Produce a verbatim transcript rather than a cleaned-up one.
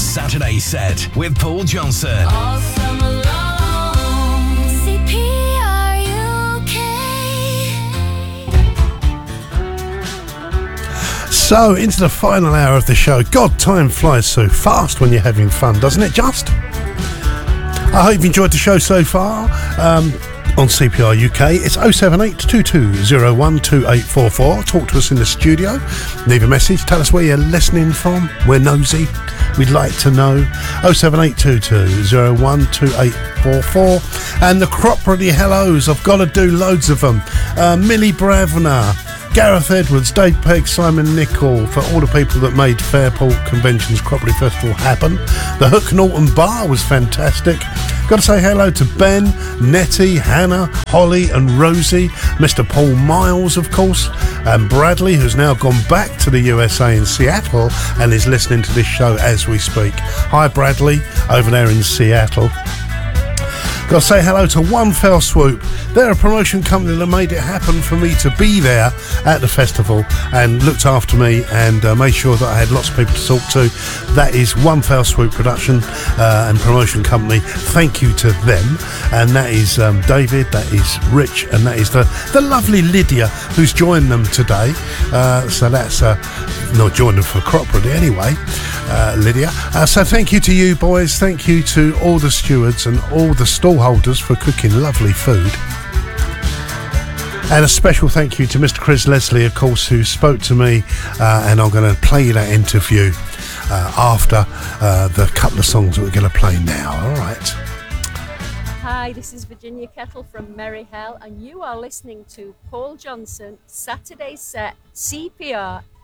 Saturday Set with Paul Johnson. All summer long. C P R U K. So, into the final hour of the show. God, time flies so fast when you're having fun, doesn't it, just? I hope you've enjoyed the show so far. Um, on C P R U K, it's oh seven eight, two two oh one, two eight four four. Talk to us in the studio, leave a message, tell us where you're listening from. We're nosy, we'd like to know. oh seven eight, two two oh one, two eight four four. And the Cropredy hellos, I've got to do loads of them. uh, Millie Bravner, Gareth Edwards, Dave Pegg, Simon Nicol, for all the people that made Fairport Convention's Cropredy Festival happen. The Hook Norton Bar was fantastic. Got to say hello to Ben, Nettie, Hannah, Holly and Rosie, Mister Paul Miles, of course, and Bradley, who's now gone back to the U S A in Seattle and is listening to this show as we speak. Hi Bradley, over there in Seattle. Got to say hello to One Fell Swoop. They're a promotion company that made it happen for me to be there at the festival and looked after me and uh, made sure that I had lots of people to talk to. That is One Fell Swoop Production uh, and Promotion Company. Thank you to them. And that is um, David, that is Rich, and that is the, the lovely Lydia who's joined them today. Uh, so that's uh, not joined them for Cropredy anyway, uh, Lydia. Uh, so thank you to you boys. Thank you to all the stewards and all the stall holders for cooking lovely food. And a special thank you to Mister Chris Leslie, of course, who spoke to me, uh, and I'm going to play that interview uh, after uh, the couple of songs that we're going to play now. All right. Hi, this is Virginia Kettle from Merry Hell, and you are listening to Paul Johnson, Saturday Set, C P R